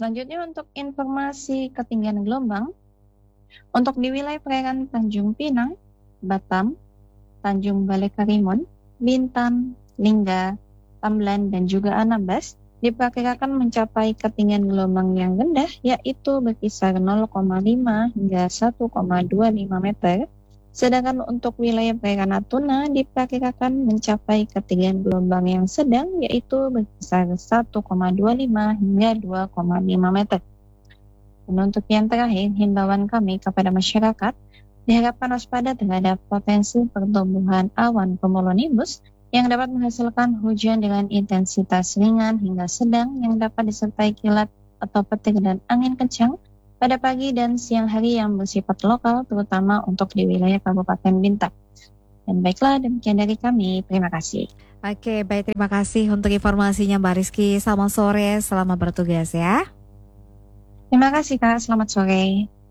Selanjutnya untuk informasi ketinggian gelombang, untuk di wilayah perairan Tanjung Pinang, Batam, Tanjung Balai Karimun, Bintan, Lingga, Tamlan, dan juga Anambas diperkirakan mencapai ketinggian gelombang yang rendah yaitu berkisar 0,5 hingga 1,25 meter. Sedangkan untuk wilayah perairan Natuna diperkirakan mencapai ketinggian gelombang yang sedang yaitu berkisar 1,25 hingga 2,5 meter. Dan untuk yang terakhir, himbauan kami kepada masyarakat diharapkan waspada terhadap potensi pertumbuhan awan cumulonimbus yang dapat menghasilkan hujan dengan intensitas ringan hingga sedang yang dapat disertai kilat atau petir dan angin kencang pada pagi dan siang hari yang bersifat lokal, terutama untuk di wilayah Kabupaten Bintan. Dan baiklah, demikian dari kami. Terima kasih. Oke, baik, terima kasih untuk informasinya Mbak Rizky. Selamat sore, selamat bertugas ya. Terima kasih Kak, selamat sore.